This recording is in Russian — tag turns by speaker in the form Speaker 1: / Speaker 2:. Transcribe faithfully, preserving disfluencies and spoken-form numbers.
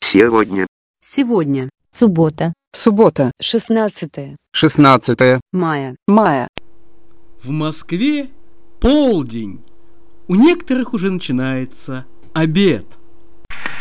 Speaker 1: Сегодня.
Speaker 2: Сегодня.
Speaker 3: Суббота.
Speaker 4: Суббота.
Speaker 5: шестнадцатое
Speaker 6: шестнадцатое
Speaker 2: Мая.
Speaker 4: Мая.
Speaker 7: В Москве полдень. У некоторых уже начинается обед.